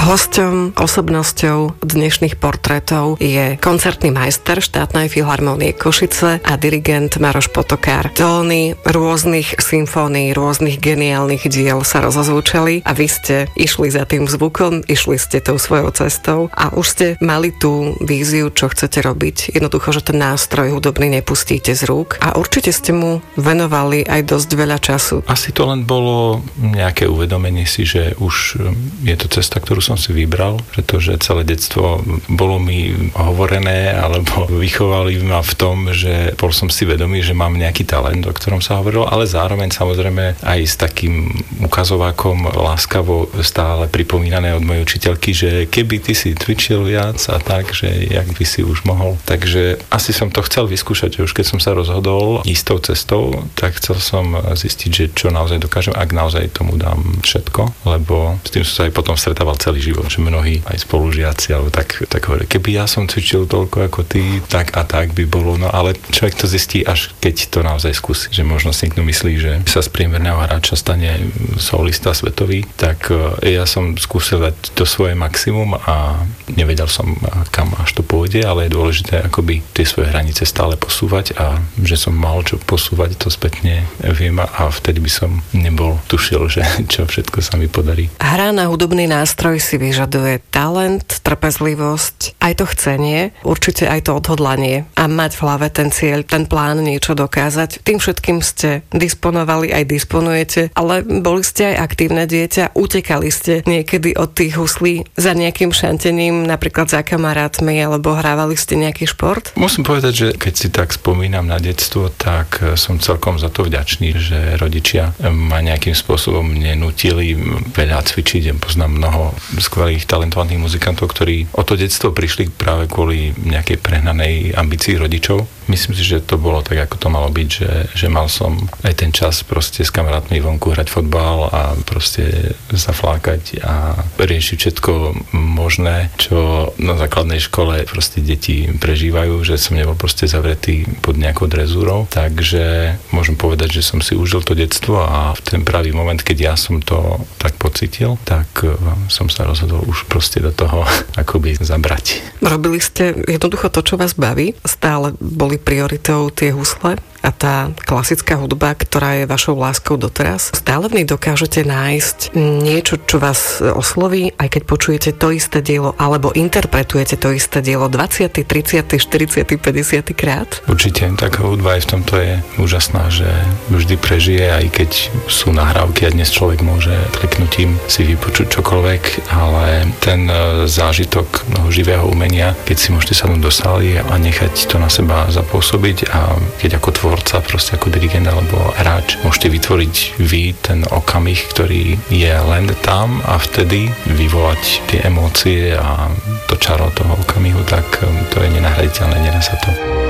Hosťom, osobnosťou dnešných portrétov je koncertný majster Štátnej filharmónie Košice a dirigent Maroš Potokár. Tóny rôznych symfónií, rôznych geniálnych diel sa rozozvučali a vy ste išli za tým zvukom, išli ste tou svojou cestou a už ste mali tú víziu, čo chcete robiť. Jednoducho, že ten nástroj hudobný nepustíte z rúk a určite ste mu venovali aj dosť veľa času. Asi to len bolo nejaké uvedomenie si, že už je to cesta, ktorú som si vybral, pretože celé detstvo bolo mi hovorené alebo vychovali ma v tom, že bol som si vedomý, že mám nejaký talent, o ktorom sa hovorilo, ale zároveň samozrejme aj s takým ukazovákom láskavo stále pripomínané od mojej učiteľky, že keby ty si cvičil viac a tak, že jak by si už mohol. Takže asi som to chcel vyskúšať, že už keď som sa rozhodol ísť tou cestou, tak chcel som zistiť, že čo naozaj dokážem, ak naozaj tomu dám všetko, lebo s tým som sa aj potom stretával celý život, že mnohí aj spolužiaci, alebo tak hovorí, keby ja som cvičil toľko ako ty, tak a tak by bolo, no ale človek to zistí, až keď to naozaj skúsi, že možno si niekto myslí, že sa z priemerného hráča stane solista svetový, tak ja som skúsil dať to svoje maximum a nevedel som, kam až to pôjde, ale je dôležité akoby tie svoje hranice stále posúvať a že som mal čo posúvať, to spätne viem a vtedy by som nebol tušil, že čo všetko sa mi podarí. Hra na hudobný nástroj si vyžaduje talent, trpezlivosť, aj to chcenie, určite aj to odhodlanie a mať v hlave ten cieľ, ten plán niečo dokázať. Tým všetkým ste disponovali, aj disponujete, ale boli ste aj aktívne dieťa, utekali ste niekedy od tých huslí za nejakým šantením, napríklad za kamarátmi, alebo hrávali ste nejaký šport? Musím povedať, že keď si tak spomínam na detstvo, tak som celkom za to vďačný, že rodičia ma nejakým spôsobom nenútili veľa cvičiť. Poznám mnoho skvelých talentovaných muzikantov, ktorí o to detstvo prišli práve kvôli nejakej prehnanej ambícii rodičov. Myslím si, že to bolo tak, ako to malo byť, že mal som aj ten čas proste s kamarátmi vonku hrať fotbal a proste zaflákať a riešiť všetko možné, čo na základnej škole proste deti prežívajú, že som nebol proste zavretý pod nejakou drezúrou. Takže môžem povedať, že som si užil to detstvo a v ten pravý moment, keď ja som to tak pocítil, tak som sa rozhodol už proste do toho akoby zabrať. Robili ste jednoducho to, čo vás baví? Stále boli prioritou tie husle a tá klasická hudba, ktorá je vašou láskou doteraz? Stále v nej dokážete nájsť niečo, čo vás osloví, aj keď počujete to isté dielo, alebo interpretujete to isté dielo 20., 30., 40., 50. krát? Určite, taká hudba aj v tomto je úžasná, že vždy prežije, aj keď sú nahrávky a dnes človek môže kliknutím si vypočuť čokoľvek, ale ten zážitok živého umenia, keď si môžete sadnúť do sály a nechať to na seba zapôsobiť a keď ako tvorca, proste ako dirigent alebo hráč môžete vytvoriť vy ten okamih, ktorý je len tam a vtedy vyvolať tie emócie a to čaro toho okamihu, tak to je nenahraditeľné, nedá sa to.